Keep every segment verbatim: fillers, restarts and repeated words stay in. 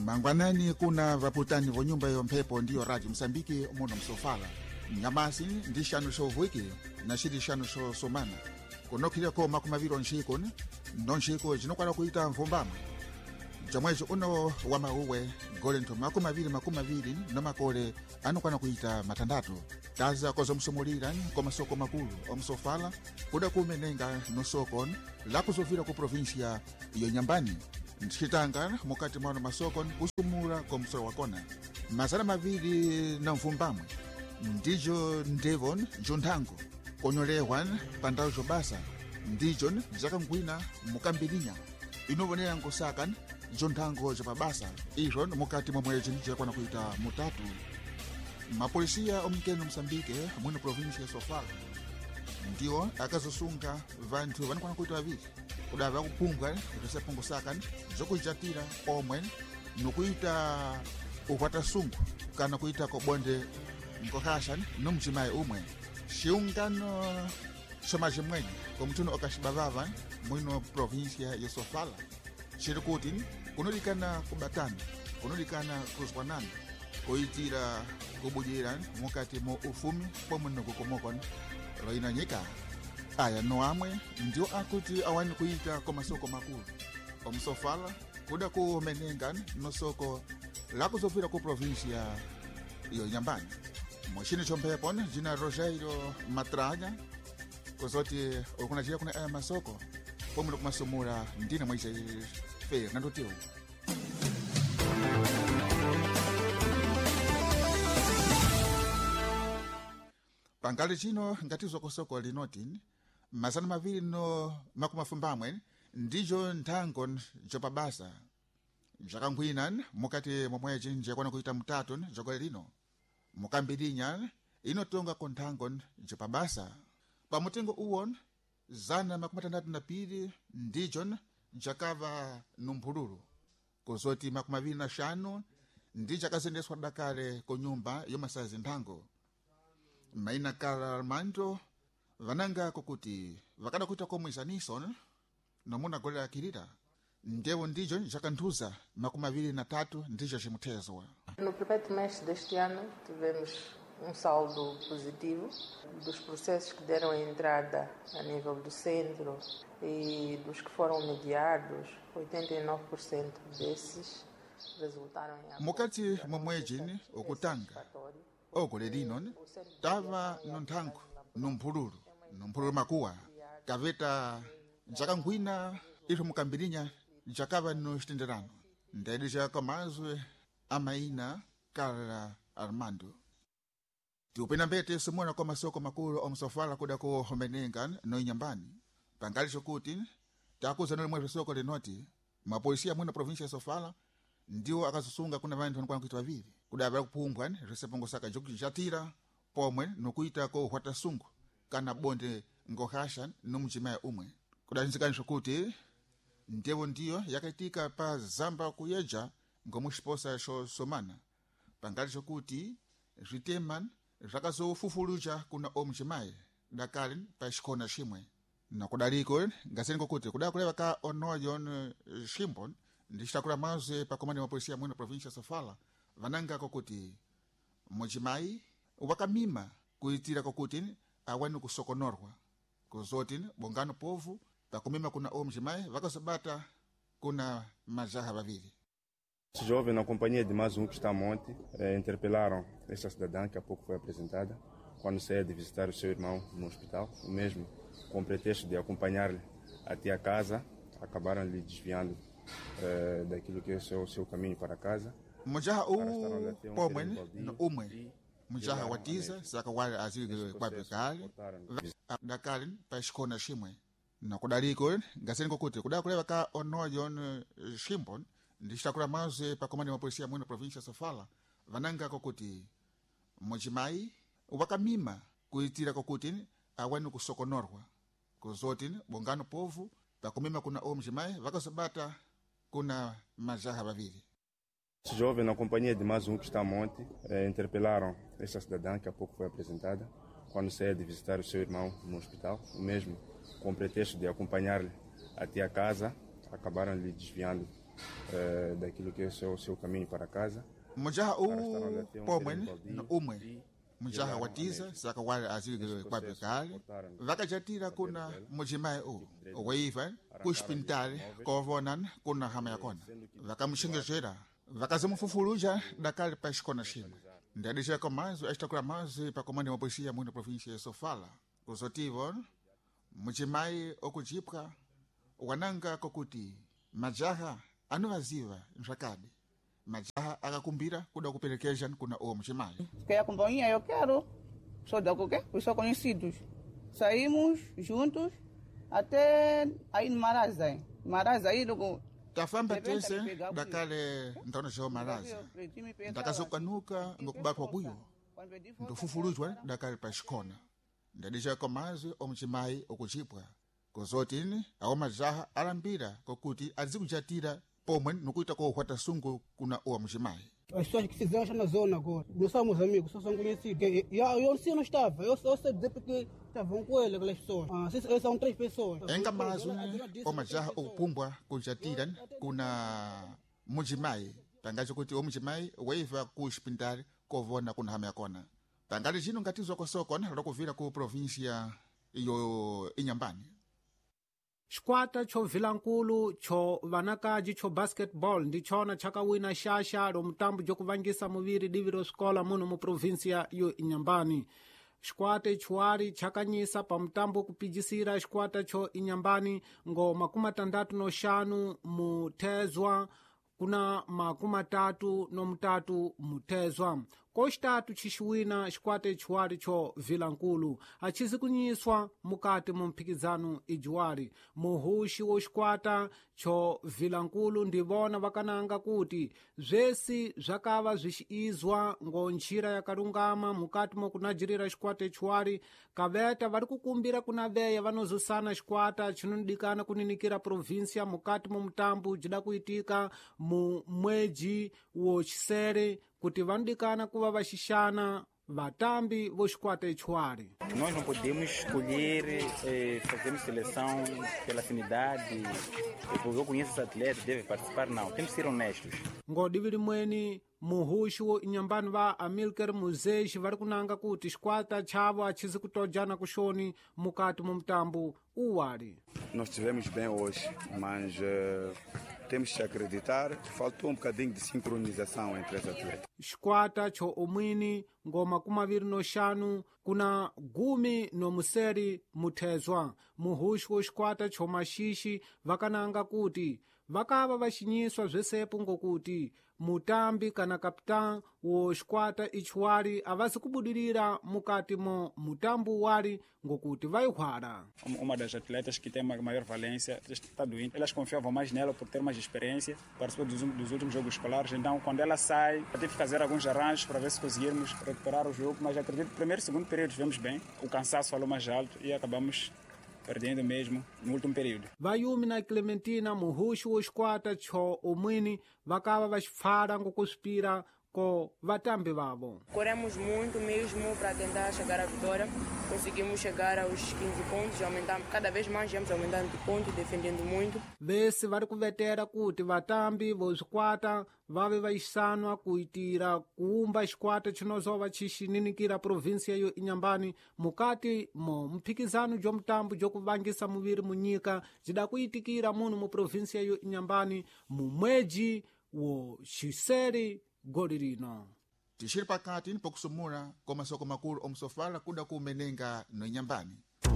mangwanani kuna vaputani vo nyumba yo mphepo ndiyo radio Msambiki muno msofala nyamasi ndi xanu xovwiki na xili xanu xo somana kunokhileko makumaviri onxiko nonxiko zinokwana kuita mvumbama jamwezo uno wa mauwe golento makumaviri makumaviri nomakole anokwana kuita matandatu taza kozomsomulira komasoko makulu omsofala kuda kumenenga nosoko lakuzovira ku provinsia iyo nyambani nchitanga mukati mwa masoko kusumula komsoro wakona mazana maviri na mvumbamwe ndijo ndevon jonthango konyolewan pandau jobasa ndijon zakangwina mukambilinya inovonera ngosakan jonthango japabasa ijon mukati mwa mwezi ndijo yakwana kuita mutatu mapolisia omkeno Msambike mwino provinsia Sofala ndiwo akazosunga vantu vanokwana kuita vaviri kudava kupunga kusepungu sakan zokuijatira omwe nokuita ukwata sungu kana kuita kobonde nkohashan nomchimaye umwe xiungano xomajimwenye komuthuno okaxibavava mwino provinsia ya Sofala xiri kuti kunolikana kubatana kunolikana kuzwanana koitira kubudira mukati mo ufumi pomwe nokukomokon roina nyika aya no amwe ndio akuti awani kuita komasoko makulu omsofala kuda kumenengan nosoko lakuzovira ku provinsia iyo nyambani moxini chompepon jina Rogeiro Matralha kozoti okunajia kuna aya masoko pomwe nokumasumula ndina mwaise Fernando Teu pangali chino ngatizo kosoko linotin mazana maviri no makumafumbamwe ndijo nthango jopabasa jakangwinan mukati momweji njakwana kuita mutatu jogole lino mukambilinya inotonga konthango jopabasa pamutengo uwon zana makumatandatu na piri ndijon jakava numphululu kozoti makumaviri na xanu ndi jakazendeswa dakale ko nyumba yomasazi nthango maina kala Armando vananga kokuti vakada kuita komwizaniso nomuna golera kirira ndewo ndijo jakanthuza makumaviri na tatu ndijo cimutezwa. No primeiro trimestre deste ano tivemos um saldo positivo dos processos que deram a entrada a nível do centro e dos que foram mediados, oitenta e nove por cento desses resultaram em mukati momwejini okutanga ogole lino tava nonthango nomphululu nomphululu makuwa kaveta jakangwina ito mukambilinya jakava no xitenderano ndedi jakamazwe amaina kala Armando tiupena mbete simona kwa masoko makulu omsofala kuda ku homenenga no inyambani pangali chokuti takuza no limwe soko linoti mapolisia mwina provinsia Sofala ndiwo akazusunga kuna vantu vanokwana kuita vaviri kudava kupumbwa risepongo saka jokujatira pomwe nokuita ko hwata sungu kana bonde ngohasha nomchimaye umwe kudanzikanisho kuti ndewo ndiyo yakaitika pa zamba kuyeja ngomuxiposa xo somana pangali chokuti riteman rakazofufuluja kuna omchimaye dakali pa xikona ximwe nakudaliko ngaseni kokuti kuda kuleva ka onoyon ximbon ndixitakula mazwe pa komandi mapolisia mwino provinsia Sofala vananga kokuti mochimayi wakamima kuitira kokuti awani kusokonorwa kuzoti bongano povu pakumima kuna omchimayi vakazobata kuna majaha vaviri. Esse jovem, na companhia de mais um que está a monte, eh, interpelaram esta cidadã que há pouco foi apresentada quando saiu de visitar o seu irmão no hospital, o mesmo com o pretexto de acompanhar-lhe até a casa, acabaram lhe desviando eh, daquilo que é o seu, seu caminho para casa. Mujaha u pomwe no umwe mujaha watiza saka wale azili kwapikali dakali pa xikona ximwe nakudaliko ngaseni kokuti kuda kuleva ka onoyon ximbon ndixitakula mazwe pa komandi mapolisia mwino provinsia Sofala vananga kokuti mochimayi wakamima kuitira kokuti awani kusokonorwa kuzoti bongano povu pakumima kuna omchimayi vakazobata kuna majaha vaviri. Esse jovem, na companhia de mais um que está a monte, eh, interpelaram esta cidadã que há pouco foi apresentada quando saiu de visitar o seu irmão no hospital, o mesmo com o pretexto de acompanhar-lhe até a casa, acabaram lhe desviando eh, daquilo que é o seu, seu caminho para casa. mujaha u pomwen na umwe mujaha watiza saka wale azili kwabe kale vakajatira kuna mujimai u weiva kuspintale kovonan kuna hama yakona vakamshengezera vakazamufufuluja dakali pa xikona ximwe ndadisha komanzo axitakula manzi pa komando ya mapolisia muno província ya Sofala kuzotivo mujimai okujipwa wananga kokuti majaha anovaziva nzvakadi majaha akakumbira kuda kupelekeja kuna o mujimai que a companhia eu quero só da qualquer pessoa conhecidos saímos juntos até aí no Marazai Marazai logo tafamba tese dakale ntaona xo maraza ndakazokanuka ngokubakwa kuyo ndofufuluzwa dakale pa xikona ndadisha komanzo omuchimai okuchipwa kozotini awo majaha alambira kokuti azikujatira pomwe nokuita kohwata sungu kuna owa muchimai. As pessoas que fizeram já na zona agora, não somos amigos, só são conhecidos. Eu, eu sim não estava, eu, eu sei dizer porque estavam com ele, aquelas pessoas. Ah, são três pessoas. Enga mazuni o majaha okupumbwa kujatira kuna muchimai tangacho kuti o muchimai weiva kuspintari kovona kuna hama yakona tangali chino ngatizo kosokona lokuvira ku província iyo Inhambane. xikwata cho vilankulu cho vanakaji cho basketball ndi chona chakawina xaxa lo mutambo jokuvangisa muviri divi ro xikola muno mu província yo Inhambane. xikwata ichuwari chakanyisa pa mutambo kupijisira xikwata cho Inhambane ngo makumi atandatu no xanu muthezwa kuna makumi atatu no mutatu muthezwa koxitatu xixiwina xikwata ichuwari cho vilankulu achizi kunyiswa mukati mu mphikizano ijuwari muhuxi wo xikwata cho vilankulu ndi vona vakananga kuti zvesi zvakava zvixiizwa ngo ntchira yakalungama mukati mokunajirira xikwata ichuwari kaveta vari kukumbira kuna veya vanozusana xikwata chinodikana kuninikira província mukati mu mutambo jidakuitika mu mweji wo xisere kuti vanodikana kuva vaxixana vatambi vo xikwata ichuwari. Nós não podemos escolher eh, fazermos seleção pela afinidade, porque eu conheço os atletas, devem participar, não. Temos que ser honestos. Ngodivi limweni muhuxi wo Inhambane va Amilcar Muzeji vari kunanga kuti xikwata chavo achizi kutojana kuxoni mukati mu mutambo uwari. Nós estivemos bem hoje, mas uh, temos que acreditar que faltou um bocadinho de sincronização entre os atletas. xikwata cho omwini ngo makumi aviri no xanu kuna gumi no museri muthezwa muhuxi wo xikwata cho maxixi vakananga kuti vakava vaxinyiswa bzesepo ngokuti mutambi kana kapitã wo xikwata ichuwari avazi kubudirira mukati mo mutambo wari ngokuti vai hwara. Uma das atletas que tem maior valência está doente. Elas confiavam mais nela por ter mais experiência, participou dos, dos últimos jogos escolares. Então, quando ela sai, tive que fazer alguns arranjos para ver se conseguirmos recuperar o jogo. Mas acredito que no primeiro e segundo período estivemos bem. O cansaço falou mais alto e acabamos perdendo mesmo no último período. Vayumi na Clementina muhuxi wo xikwata cho omwini vakava vaxifara ngokuspira ko vatambi vavo. Corremos muito mesmo para tentar chegar à vitória. Conseguimos chegar aos quinze pontos, aumentamos cada vez mais, vamos aumentando de pontos, defendendo muito. Vesi vari kuvetera kuti vatambi vo xikwata vave vaixanwa kuitira kuumba xikwata chinozova chixininikira província yo Inhambane mukati mo mphikizano jo mutambo jokuvangisa muviri munyika jidakuitikira muno mu província yo Inhambane mu mweji wo xiseri goli rino. Tixiri pakati pokusumula kwa masoko makulu omusofala kuda kumenenga no Inhambane.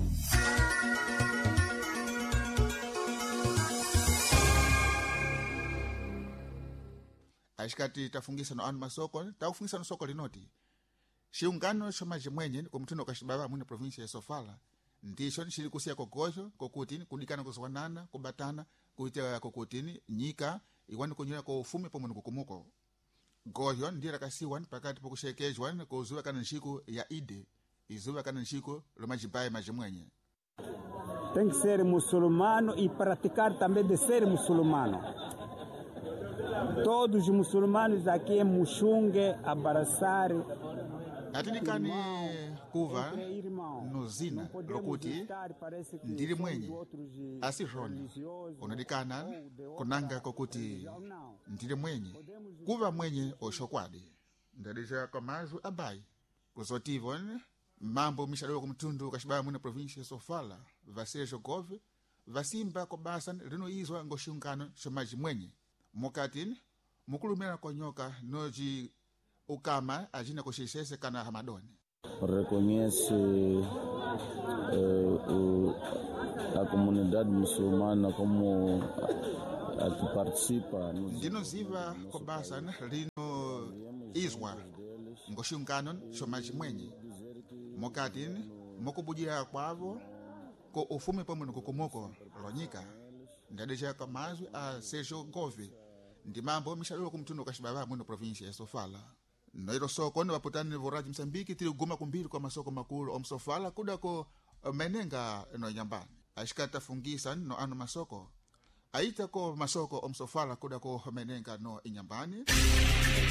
Aishikati tafungisa no anu masoko tafungisa no soko linoti xiungano xa majimwenye kumutino kaxibaba mwina província ya Sofala ndixo xili kusiya kokoxo kokutini kudikana kuziwanana kubatana kuita kokutini nyika iwani kunyira ko ufume pomwe nukukumuko goyo ndira kasiwan pakati pokuxekejwan kuzuva kana nxiku ya ide izuva kana nxiku lo majibaye majimwenye. Tem que ser muçulmano e praticar também de ser muçulmano. Todos os muçulmanos aqui em Muxungue abraçar atinikani kuva no zina lokuti ndili mwenye asironi unadikana kunanga kokuti ndili mwenye kuva mwenye oshokwadi ndadisha kwa mazu abai kuzotivon mambo mishadolo kumtundu kashibaya mwina provinsia Sofala vasejo gove vasimba kwa basan rino izwa ngoshungano shomaji mwenye mokatin mukulumira kwa nyoka noji ukama ajina kushisese kana hamadoni reconhece eh, o, a comunidade muçulmana como a que participa ndino ziva kwa basan rino izwa ngoshungano shomaji mwenye mokatin mokubujira kwavo ko ufume pamwe nukukumoko lonyika ndadeja kwa mazwi a Sergio Gove ndi mambo mishadolo kumtundu kashibaba mwino provinsia ya Sofala noiro soko ni waputani vo Rádio Moçambique tiri guma kumbiri kwa masoko makulu om Sofala kudako menenga no Nyambani ashikata fungisa no ano masoko aita ko masoko om Sofala kudako menenga no Nyambani